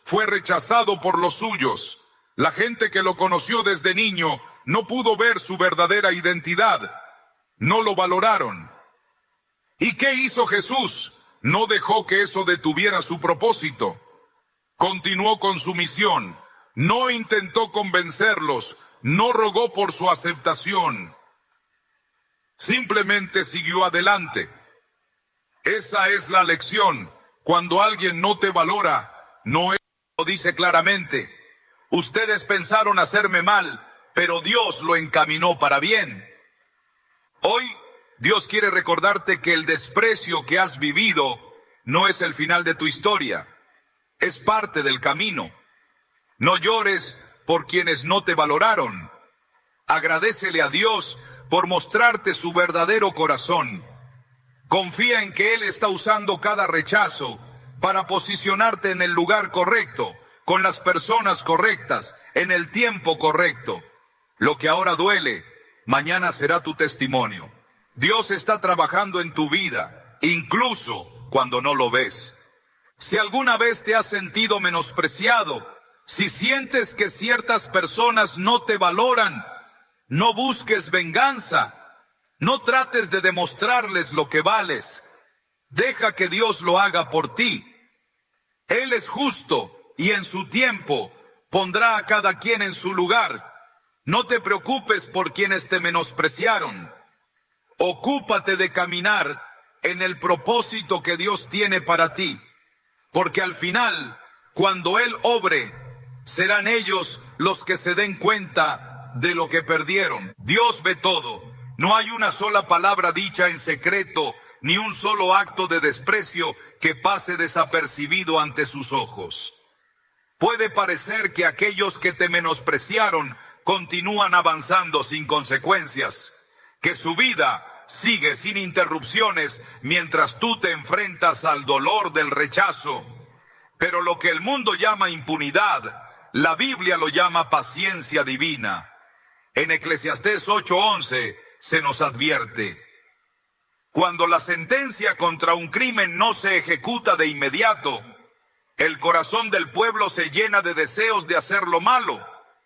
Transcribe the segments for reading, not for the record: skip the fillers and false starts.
fue rechazado por los suyos. La gente que lo conoció desde niño no pudo ver su verdadera identidad. No lo valoraron. ¿Y qué hizo Jesús? No dejó que eso detuviera su propósito. Continuó con su misión. No intentó convencerlos. No rogó por su aceptación. Simplemente siguió adelante. Esa es la lección. Cuando alguien no te valora, no es, lo dice claramente. Ustedes pensaron hacerme mal, pero Dios lo encaminó para bien. Hoy, Dios quiere recordarte que el desprecio que has vivido no es el final de tu historia. Es parte del camino. No llores por quienes no te valoraron. Agradécele a Dios por mostrarte su verdadero corazón. Confía en que Él está usando cada rechazo para posicionarte en el lugar correcto, con las personas correctas, en el tiempo correcto. Lo que ahora duele, mañana será tu testimonio. Dios está trabajando en tu vida, incluso cuando no lo ves. Si alguna vez te has sentido menospreciado, si sientes que ciertas personas no te valoran, no busques venganza. No trates de demostrarles lo que vales. Deja que Dios lo haga por ti. Él es justo y en su tiempo pondrá a cada quien en su lugar. No te preocupes por quienes te menospreciaron. Ocúpate de caminar en el propósito que Dios tiene para ti. Porque al final, cuando Él obre, serán ellos los que se den cuenta de lo que perdieron. Dios ve todo. No hay una sola palabra dicha en secreto, ni un solo acto de desprecio que pase desapercibido ante sus ojos. Puede parecer que aquellos que te menospreciaron continúan avanzando sin consecuencias, que su vida sigue sin interrupciones mientras tú te enfrentas al dolor del rechazo. Pero lo que el mundo llama impunidad, la Biblia lo llama paciencia divina. En Eclesiastés 8:11 se nos advierte: cuando la sentencia contra un crimen no se ejecuta de inmediato, el corazón del pueblo se llena de deseos de hacer lo malo.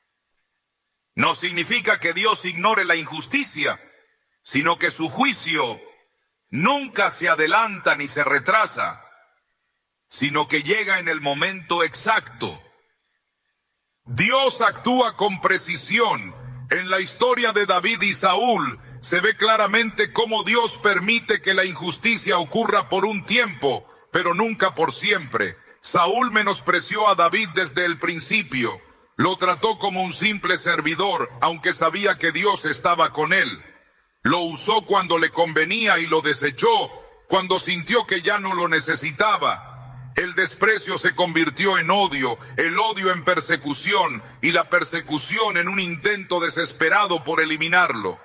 No significa que Dios ignore la injusticia, sino que su juicio nunca se adelanta ni se retrasa, sino que llega en el momento exacto. Dios actúa con precisión. En la historia de David y Saúl se ve claramente cómo Dios permite que la injusticia ocurra por un tiempo, pero nunca por siempre. Saúl menospreció a David desde el principio. Lo trató como un simple servidor, aunque sabía que Dios estaba con él. Lo usó cuando le convenía y lo desechó cuando sintió que ya no lo necesitaba. El desprecio se convirtió en odio, el odio en persecución y la persecución en un intento desesperado por eliminarlo.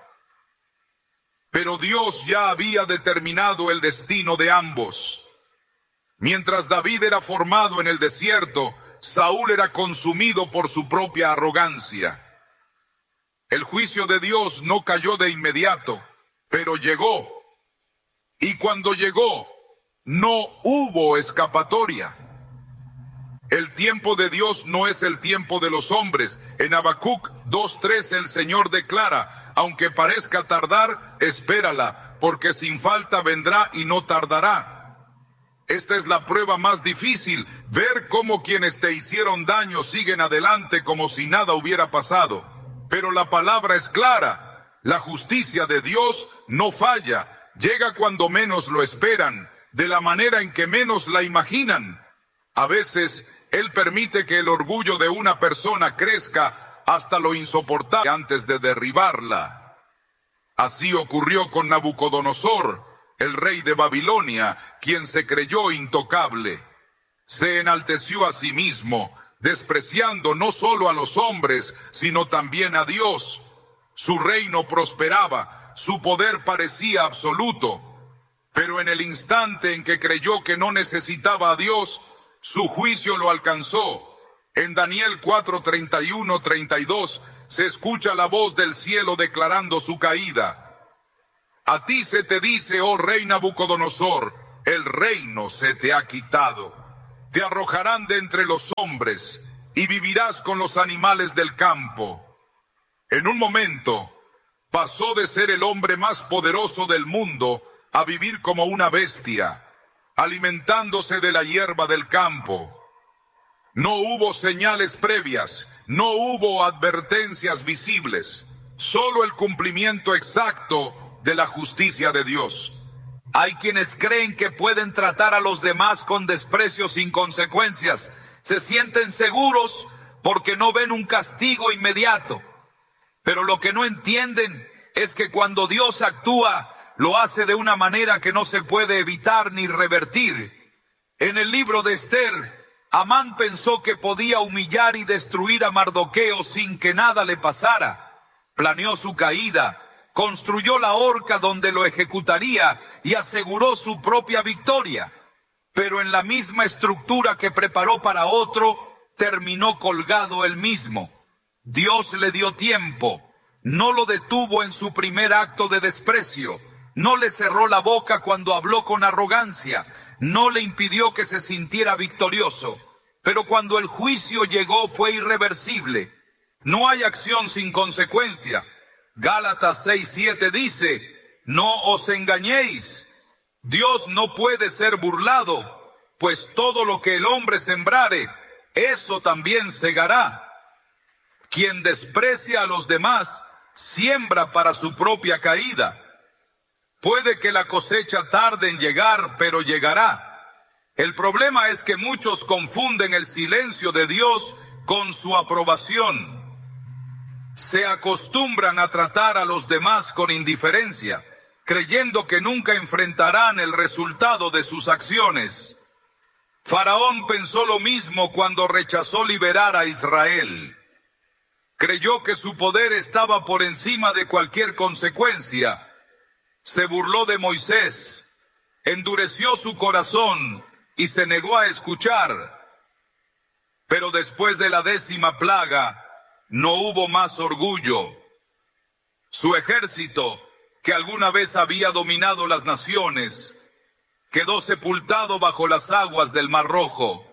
Pero Dios ya había determinado el destino de ambos. Mientras David era formado en el desierto, Saúl era consumido por su propia arrogancia. El juicio de Dios no cayó de inmediato, pero llegó. Y cuando llegó, no hubo escapatoria. El tiempo de Dios no es el tiempo de los hombres. En Habacuc 2:3 el Señor declara: aunque parezca tardar, espérala, porque sin falta vendrá y no tardará. Esta es la prueba más difícil, ver cómo quienes te hicieron daño siguen adelante como si nada hubiera pasado. Pero la palabra es clara: la justicia de Dios no falla, llega cuando menos lo esperan, de la manera en que menos la imaginan. A veces, Él permite que el orgullo de una persona crezca hasta lo insoportable antes de derribarla. Así ocurrió con Nabucodonosor, el rey de Babilonia, quien se creyó intocable. Se enalteció a sí mismo, despreciando no solo a los hombres, sino también a Dios. Su reino prosperaba, su poder parecía absoluto. Pero en el instante en que creyó que no necesitaba a Dios, su juicio lo alcanzó. En Daniel 4:31-32 se escucha la voz del cielo declarando su caída. A ti se te dice, oh rey Nabucodonosor, el reino se te ha quitado. Te arrojarán de entre los hombres y vivirás con los animales del campo. En un momento pasó de ser el hombre más poderoso del mundo a vivir como una bestia, alimentándose de la hierba del campo. No hubo señales previas, no hubo advertencias visibles, solo el cumplimiento exacto de la justicia de Dios. Hay quienes creen que pueden tratar a los demás con desprecio sin consecuencias. Se sienten seguros porque no ven un castigo inmediato. Pero lo que no entienden es que cuando Dios actúa, lo hace de una manera que no se puede evitar ni revertir. En el libro de Esther, Amán pensó que podía humillar y destruir a Mardoqueo sin que nada le pasara. Planeó su caída, construyó la horca donde lo ejecutaría y aseguró su propia victoria. Pero en la misma estructura que preparó para otro, terminó colgado él mismo. Dios le dio tiempo, no lo detuvo en su primer acto de desprecio, no le cerró la boca cuando habló con arrogancia, no le impidió que se sintiera victorioso. Pero cuando el juicio llegó fue irreversible. No hay acción sin consecuencia. Gálatas 6:7 dice, no os engañéis. Dios no puede ser burlado, pues todo lo que el hombre sembrare, eso también segará. Quien desprecia a los demás, siembra para su propia caída. Puede que la cosecha tarde en llegar, pero llegará. El problema es que muchos confunden el silencio de Dios con su aprobación. Se acostumbran a tratar a los demás con indiferencia, creyendo que nunca enfrentarán el resultado de sus acciones. Faraón pensó lo mismo cuando rechazó liberar a Israel. Creyó que su poder estaba por encima de cualquier consecuencia. Se burló de Moisés, endureció su corazón y se negó a escuchar. Pero después de la 10ª plaga, no hubo más orgullo. Su ejército, que alguna vez había dominado las naciones, quedó sepultado bajo las aguas del Mar Rojo.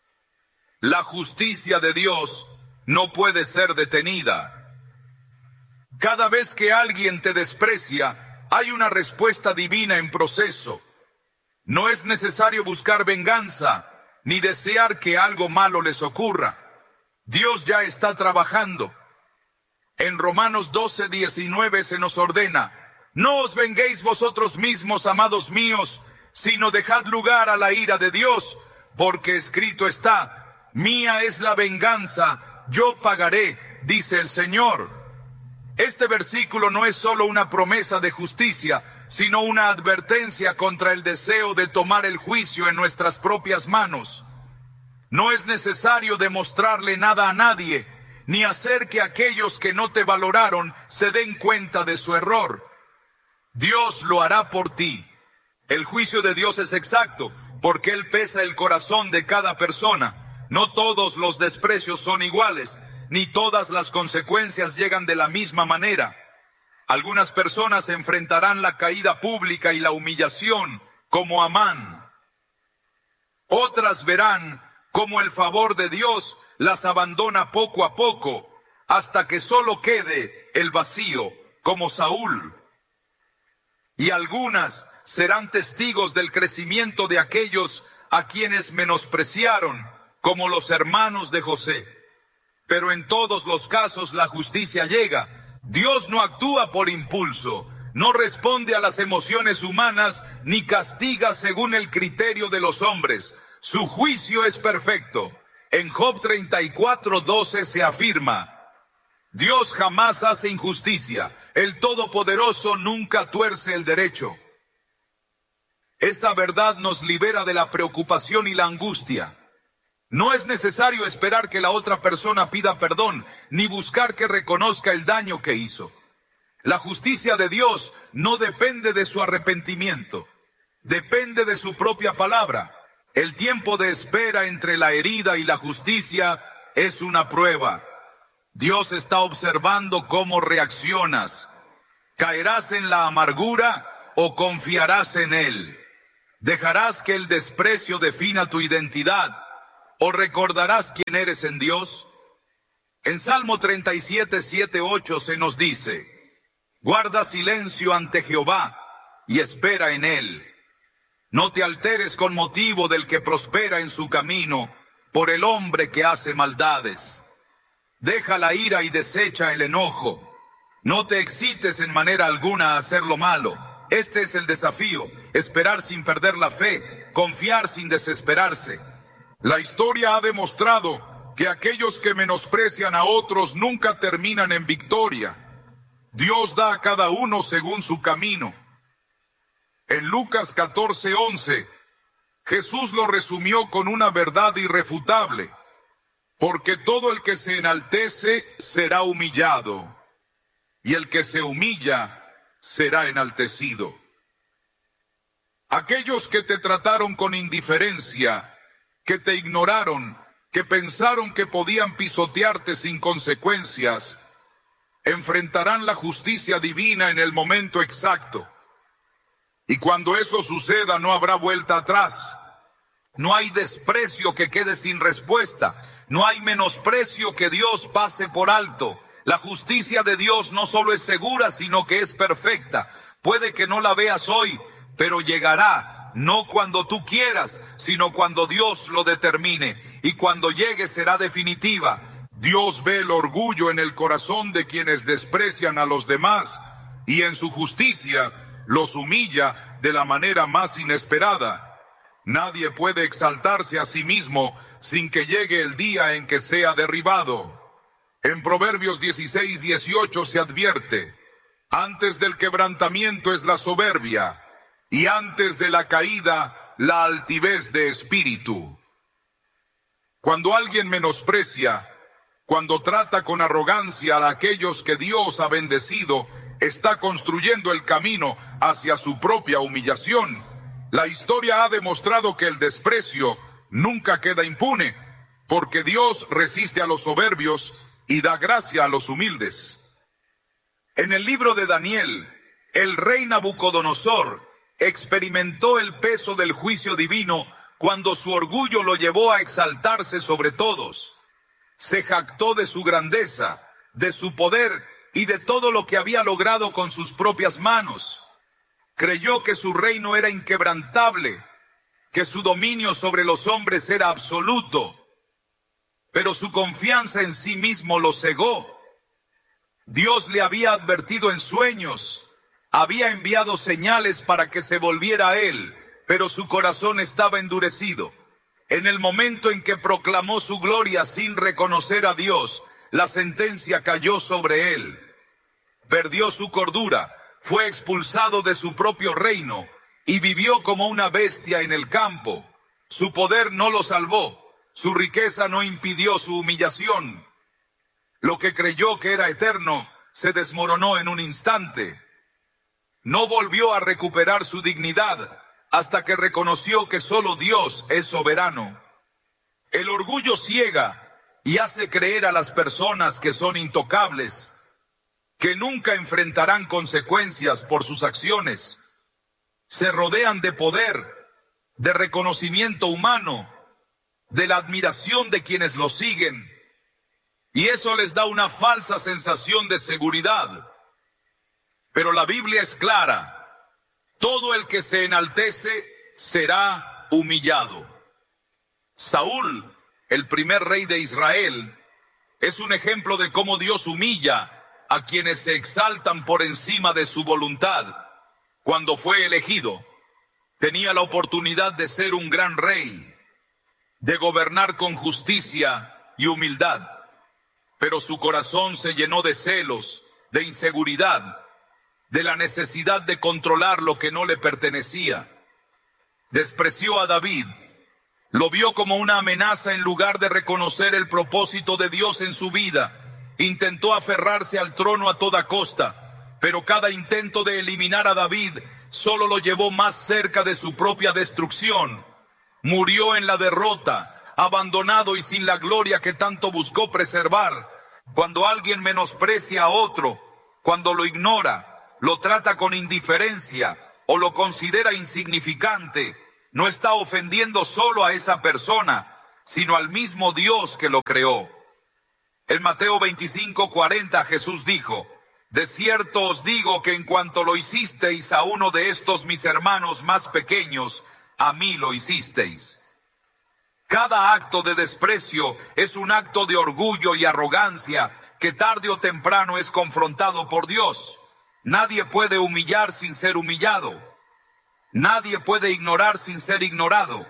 La justicia de Dios no puede ser detenida. Cada vez que alguien te desprecia, hay una respuesta divina en proceso. No es necesario buscar venganza, ni desear que algo malo les ocurra. Dios ya está trabajando. En Romanos 12:19 se nos ordena, no os venguéis vosotros mismos, amados míos, sino dejad lugar a la ira de Dios, porque escrito está, mía es la venganza, yo pagaré, dice el Señor. Este versículo no es solo una promesa de justicia, sino una advertencia contra el deseo de tomar el juicio en nuestras propias manos. No es necesario demostrarle nada a nadie, ni hacer que aquellos que no te valoraron se den cuenta de su error. Dios lo hará por ti. El juicio de Dios es exacto, porque Él pesa el corazón de cada persona. No todos los desprecios son iguales, ni todas las consecuencias llegan de la misma manera. Algunas personas enfrentarán la caída pública y la humillación, como Amán. Otras verán cómo el favor de Dios las abandona poco a poco, hasta que solo quede el vacío, como Saúl. Y algunas serán testigos del crecimiento de aquellos a quienes menospreciaron, como los hermanos de José. Pero en todos los casos la justicia llega. Dios no actúa por impulso, no responde a las emociones humanas, ni castiga según el criterio de los hombres. Su juicio es perfecto. En Job 34:12 se afirma, Dios jamás hace injusticia, el Todopoderoso nunca tuerce el derecho. Esta verdad nos libera de la preocupación y la angustia. No es necesario esperar que la otra persona pida perdón, ni buscar que reconozca el daño que hizo. La justicia de Dios no depende de su arrepentimiento, depende de su propia palabra. El tiempo de espera entre la herida y la justicia es una prueba. Dios está observando cómo reaccionas. ¿Caerás en la amargura o confiarás en Él? ¿Dejarás que el desprecio defina tu identidad ¿O recordarás quién eres en Dios? En Salmo 37, 7, 8 se nos dice: guarda silencio ante Jehová y espera en él. No te alteres con motivo del que prospera en su camino, por el hombre que hace maldades. Deja la ira y desecha el enojo. No te excites en manera alguna a hacer lo malo. Este es el desafío: esperar sin perder la fe, confiar sin desesperarse. La historia ha demostrado que aquellos que menosprecian a otros nunca terminan en victoria. Dios da a cada uno según su camino. En Lucas 14:11, Jesús lo resumió con una verdad irrefutable: porque todo el que se enaltece será humillado, y el que se humilla será enaltecido. Aquellos que te trataron con indiferencia, que te ignoraron, que pensaron que podían pisotearte sin consecuencias, enfrentarán la justicia divina en el momento exacto. Y cuando eso suceda, no habrá vuelta atrás. No hay desprecio que quede sin respuesta. No hay menosprecio que Dios pase por alto. La justicia de Dios no solo es segura, sino que es perfecta. Puede que no la veas hoy, pero llegará, no cuando tú quieras, sino cuando Dios lo determine. Y cuando llegue será definitiva. Dios ve el orgullo en el corazón de quienes desprecian a los demás, y en su justicia los humilla de la manera más inesperada. Nadie puede exaltarse a sí mismo sin que llegue el día en que sea derribado. En Proverbios 16:18 se advierte: antes del quebrantamiento es la soberbia, y antes de la caída la altivez de espíritu. Cuando alguien menosprecia, cuando trata con arrogancia a aquellos que Dios ha bendecido, está construyendo el camino hacia su propia humillación. La historia ha demostrado que el desprecio nunca queda impune, porque Dios resiste a los soberbios y da gracia a los humildes. En el libro de Daniel, el rey Nabucodonosor experimentó el peso del juicio divino cuando su orgullo lo llevó a exaltarse sobre todos. Se jactó de su grandeza, de su poder y de todo lo que había logrado con sus propias manos. Creyó que su reino era inquebrantable, que su dominio sobre los hombres era absoluto, pero su confianza en sí mismo lo cegó. Dios le había advertido en sueños, había enviado señales para que se volviera a él, pero su corazón estaba endurecido. En el momento en que proclamó su gloria sin reconocer a Dios, la sentencia cayó sobre él. Perdió su cordura, fue expulsado de su propio reino y vivió como una bestia en el campo. Su poder no lo salvó, su riqueza no impidió su humillación. Lo que creyó que era eterno se desmoronó en un instante. No volvió a recuperar su dignidad hasta que reconoció que solo Dios es soberano. El orgullo ciega y hace creer a las personas que son intocables, que nunca enfrentarán consecuencias por sus acciones. Se rodean de poder, de reconocimiento humano, de la admiración de quienes los siguen, y eso les da una falsa sensación de seguridad. Pero la Biblia es clara: todo el que se enaltece será humillado. Saúl, el primer rey de Israel, es un ejemplo de cómo Dios humilla a quienes se exaltan por encima de su voluntad. Cuando fue elegido, tenía la oportunidad de ser un gran rey, de gobernar con justicia y humildad, pero su corazón se llenó de celos, de inseguridad, de la necesidad de controlar lo que no le pertenecía. Despreció a David, lo vio como una amenaza en lugar de reconocer el propósito de Dios en su vida. Intentó aferrarse al trono a toda costa, pero cada intento de eliminar a David solo lo llevó más cerca de su propia destrucción. Murió en la derrota, abandonado y sin la gloria que tanto buscó preservar. Cuando alguien menosprecia a otro, cuando lo ignora, lo trata con indiferencia o lo considera insignificante, no está ofendiendo solo a esa persona, sino al mismo Dios que lo creó. En Mateo 25:40 Jesús dijo: de cierto os digo que en cuanto lo hicisteis a uno de estos mis hermanos más pequeños, a mí lo hicisteis. Cada acto de desprecio es un acto de orgullo y arrogancia que tarde o temprano es confrontado por Dios. Nadie puede humillar sin ser humillado. Nadie puede ignorar sin ser ignorado.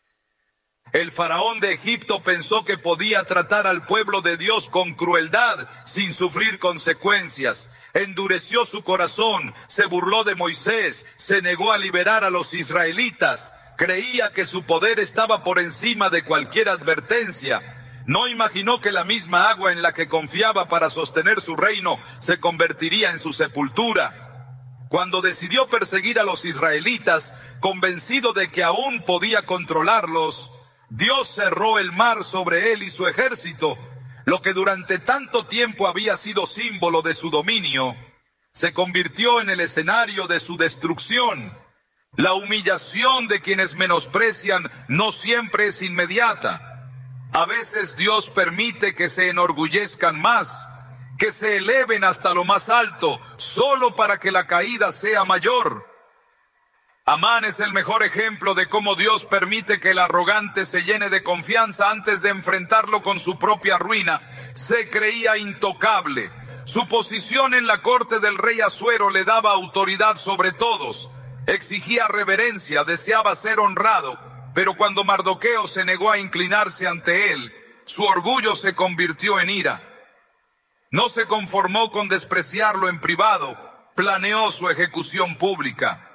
El faraón de Egipto pensó que podía tratar al pueblo de Dios con crueldad sin sufrir consecuencias. Endureció su corazón, se burló de Moisés, se negó a liberar a los israelitas. Creía que su poder estaba por encima de cualquier advertencia. No imaginó que la misma agua en la que confiaba para sostener su reino se convertiría en su sepultura. Cuando decidió perseguir a los israelitas, convencido de que aún podía controlarlos, Dios cerró el mar sobre él y su ejército. Lo que durante tanto tiempo había sido símbolo de su dominio, se convirtió en el escenario de su destrucción. La humillación de quienes menosprecian no siempre es inmediata. A veces Dios permite que se enorgullezcan más, que se eleven hasta lo más alto, solo para que la caída sea mayor. Amán es el mejor ejemplo de cómo Dios permite que el arrogante se llene de confianza antes de enfrentarlo con su propia ruina. Se creía intocable. Su posición en la corte del rey Asuero le daba autoridad sobre todos. Exigía reverencia, deseaba ser honrado, pero cuando Mardoqueo se negó a inclinarse ante él, su orgullo se convirtió en ira. No se conformó con despreciarlo en privado, planeó su ejecución pública.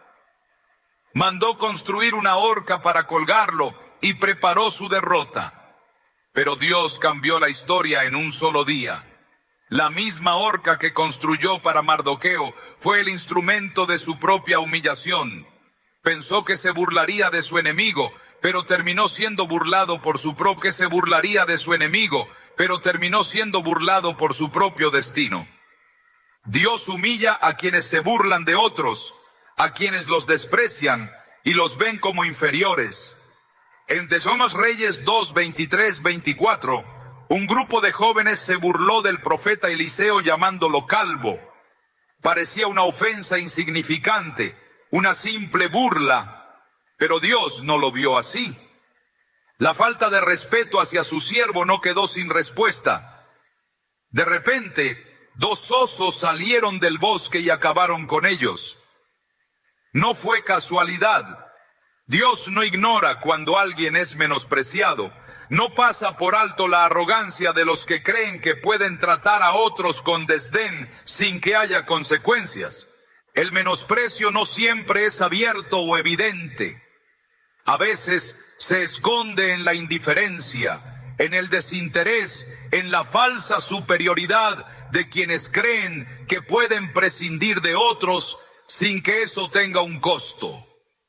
Mandó construir una horca para colgarlo y preparó su derrota. Pero Dios cambió la historia en un solo día. La misma horca que construyó para Mardoqueo fue el instrumento de su propia humillación. Pensó que se burlaría de su enemigo, pero terminó siendo burlado por su propio. Que se burlaría de su enemigo, pero terminó siendo burlado por su propio destino. Dios humilla a quienes se burlan de otros, a quienes los desprecian y los ven como inferiores. En Segundo Reyes 2, 23, 24, un grupo de jóvenes se burló del profeta Eliseo llamándolo calvo. Parecía una ofensa insignificante, una simple burla, pero Dios no lo vio así. La falta de respeto hacia su siervo no quedó sin respuesta. De repente, 2 osos salieron del bosque y acabaron con ellos. No fue casualidad. Dios no ignora cuando alguien es menospreciado. No pasa por alto la arrogancia de los que creen que pueden tratar a otros con desdén sin que haya consecuencias. El menosprecio no siempre es abierto o evidente. A veces se esconde en la indiferencia, en el desinterés, en la falsa superioridad de quienes creen que pueden prescindir de otros sin que eso tenga un costo.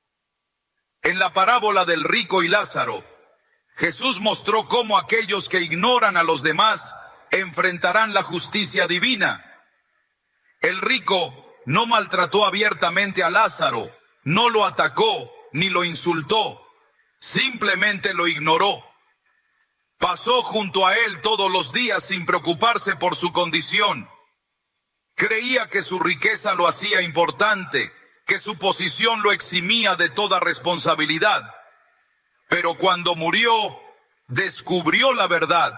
En la parábola del rico y Lázaro, Jesús mostró cómo aquellos que ignoran a los demás enfrentarán la justicia divina. El rico no maltrató abiertamente a Lázaro, no lo atacó ni lo insultó, simplemente lo ignoró. Pasó junto a él todos los días sin preocuparse por su condición. Creía que su riqueza lo hacía importante, que su posición lo eximía de toda responsabilidad. Pero cuando murió, descubrió la verdad.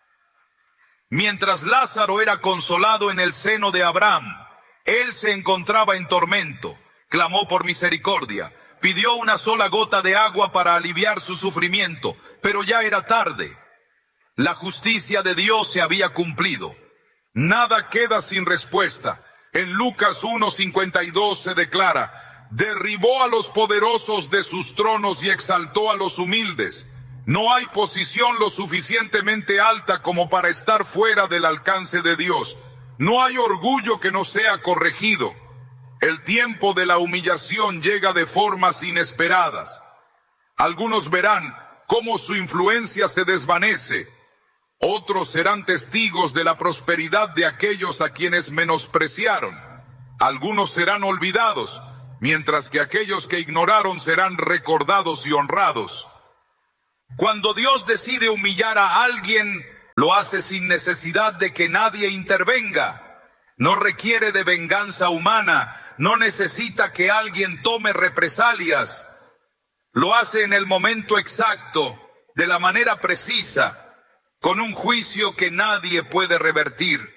Mientras Lázaro era consolado en el seno de Abraham, él se encontraba en tormento, clamó por misericordia, pidió una sola gota de agua para aliviar su sufrimiento, pero ya era tarde. La justicia de Dios se había cumplido. Nada queda sin respuesta. En Lucas 1:52 se declara: derribó a los poderosos de sus tronos y exaltó a los humildes. No hay posición lo suficientemente alta como para estar fuera del alcance de Dios. No hay orgullo que no sea corregido. El tiempo de la humillación llega de formas inesperadas. Algunos verán cómo su influencia se desvanece. Otros serán testigos de la prosperidad de aquellos a quienes menospreciaron. Algunos serán olvidados, mientras que aquellos que ignoraron serán recordados y honrados. Cuando Dios decide humillar a alguien, lo hace sin necesidad de que nadie intervenga. No requiere de venganza humana, no necesita que alguien tome represalias. Lo hace en el momento exacto, de la manera precisa, con un juicio que nadie puede revertir.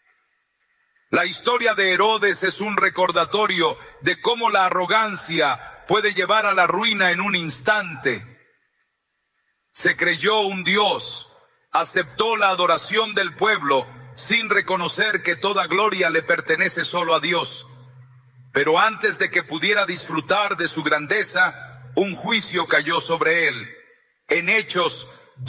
La historia de Herodes es un recordatorio de cómo la arrogancia puede llevar a la ruina en un instante. Se creyó un Dios, aceptó la adoración del pueblo sin reconocer que toda gloria le pertenece solo a Dios. Pero antes de que pudiera disfrutar de su grandeza, un juicio cayó sobre él. En Hechos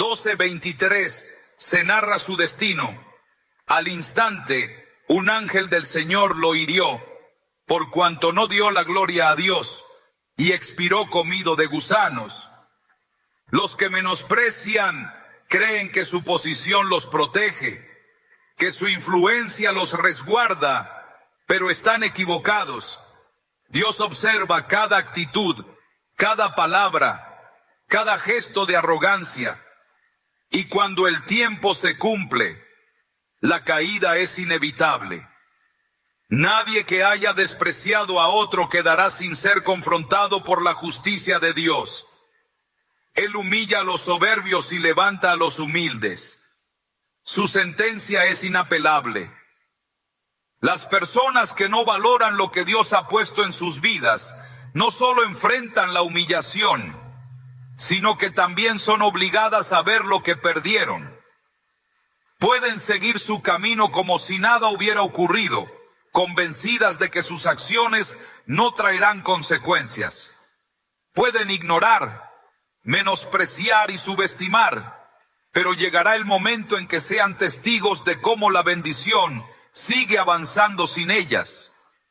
12:23 se narra su destino. Al instante, un ángel del Señor lo hirió, por cuanto no dio la gloria a Dios, y expiró comido de gusanos. Los que menosprecian creen que su posición los protege, que su influencia los resguarda, pero están equivocados. Dios observa cada actitud, cada palabra, cada gesto de arrogancia, y cuando el tiempo se cumple, la caída es inevitable. Nadie que haya despreciado a otro quedará sin ser confrontado por la justicia de Dios. Él humilla a los soberbios y levanta a los humildes. Su sentencia es inapelable. Las personas que no valoran lo que Dios ha puesto en sus vidas, no solo enfrentan la humillación, sino que también son obligadas a ver lo que perdieron. Pueden seguir su camino como si nada hubiera ocurrido, convencidas de que sus acciones no traerán consecuencias. Pueden ignorar, menospreciar y subestimar, pero llegará el momento en que sean testigos de cómo la bendición sigue avanzando sin ellas.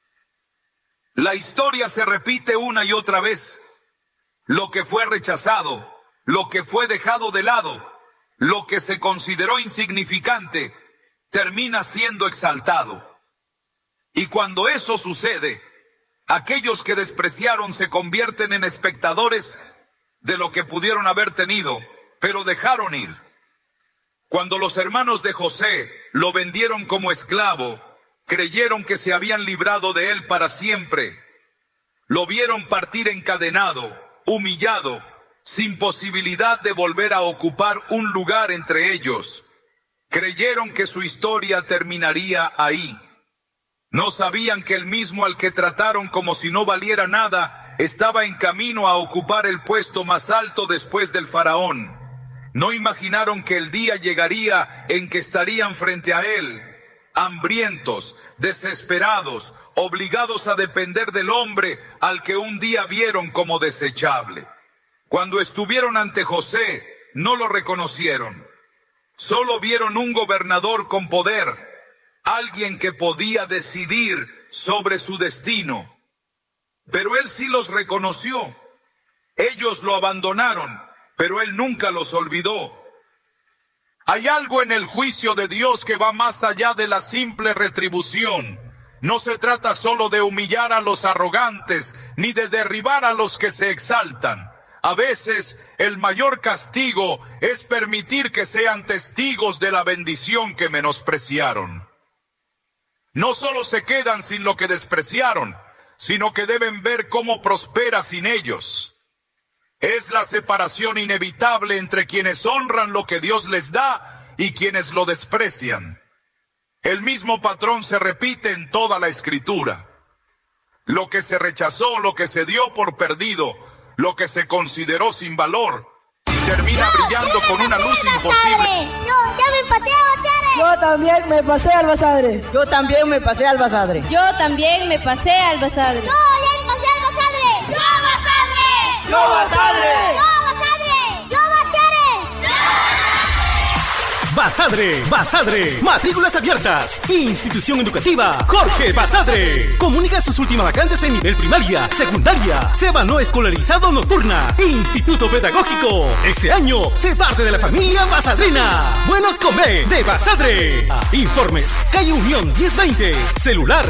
La historia se repite una y otra vez. Lo que fue rechazado, lo que fue dejado de lado, lo que se consideró insignificante, termina siendo exaltado. Y cuando eso sucede, aquellos que despreciaron se convierten en espectadores de lo que pudieron haber tenido, pero dejaron ir. Cuando los hermanos de José lo vendieron como esclavo, creyeron que se habían librado de él para siempre. Lo vieron partir encadenado, humillado, sin posibilidad de volver a ocupar un lugar entre ellos. Creyeron que su historia terminaría ahí. No sabían que el mismo al que trataron como si no valiera nada estaba en camino a ocupar el puesto más alto después del faraón. No imaginaron que el día llegaría en que estarían frente a él, hambrientos, desesperados, obligados a depender del hombre al que un día vieron como desechable. Cuando estuvieron ante José, no lo reconocieron. Solo vieron un gobernador con poder, alguien que podía decidir sobre su destino. Pero él sí los reconoció. Ellos lo abandonaron, pero él nunca los olvidó. Hay algo en el juicio de Dios que va más allá de la simple retribución. No se trata solo de humillar a los arrogantes, ni de derribar a los que se exaltan. A veces, el mayor castigo es permitir que sean testigos de la bendición que menospreciaron. No solo se quedan sin lo que despreciaron, sino que deben ver cómo prospera sin ellos. Es la separación inevitable entre quienes honran lo que Dios les da y quienes lo desprecian. El mismo patrón se repite en toda la Escritura. Lo que se rechazó, lo que se dio por perdido, lo que se consideró sin valor, termina brillando con una luz imposible. Yo ya me pasé al Basadre. Yo también me pasé al Basadre. Yo también me pasé al Basadre. Yo también me pasé al Basadre. Yo ya me pasé al Basadre. ¡Yo Basadre! ¡Yo Basadre! Basadre, Basadre, matrículas abiertas. Institución Educativa Jorge Basadre. Comunica sus últimas vacantes en nivel primaria, secundaria, SEBA no escolarizado nocturna, Instituto Pedagógico. Este año, sé parte de la familia basadrina. Buenos comer de Basadre. Informes, calle Unión 1020, celular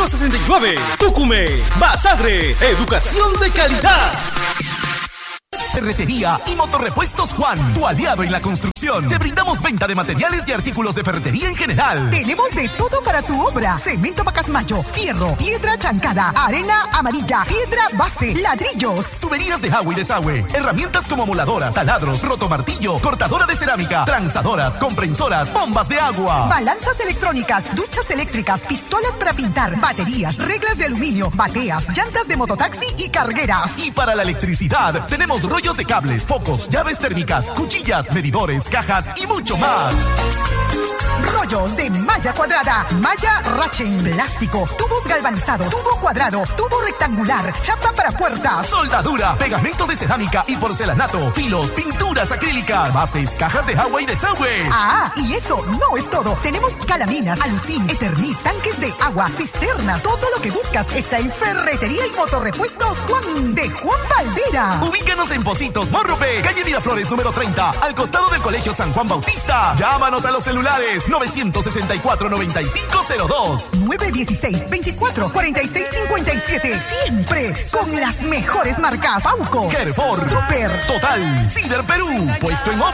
928-93-2169. Tucumé, Basadre, educación de calidad. Ferretería y Motorrepuestos Juan, tu aliado en la construcción. Te brindamos venta de materiales y artículos de ferretería en general. Tenemos de todo para tu obra. Cemento Pacasmayo, fierro, piedra chancada, arena amarilla, piedra base, ladrillos. Tuberías de agua y desagüe. Herramientas como moladoras, taladros, rotomartillo, cortadora de cerámica, transadoras, comprensoras, bombas de agua. Balanzas electrónicas, duchas eléctricas, pistolas para pintar, baterías, reglas de aluminio, bateas, llantas de mototaxi y cargueras. Y para la electricidad, tenemos rollos de cables, focos, llaves térmicas, cuchillas, medidores, cajas y mucho más. Rollos de malla cuadrada, malla rachen, plástico, tubos galvanizados, tubo cuadrado, tubo rectangular, chapa para puertas, soldadura, pegamentos de cerámica y porcelanato, filos, pinturas acrílicas, bases, cajas de agua y desagüe. Ah, y eso no es todo. Tenemos calaminas, alucín, eternit, tanques de agua, cisternas, todo lo que buscas está en Ferretería y Motorrepuestos Juan de Juan Valdera. Ubícanos en Pocitos, Morrope, calle Miraflores número 30, al costado del Colegio San Juan Bautista. Llámanos a los celulares 964-9502 916-24-46-57. Siempre con las mejores marcas. Pauco, Herford, Trooper, Total, Cider Perú, puesto en obra.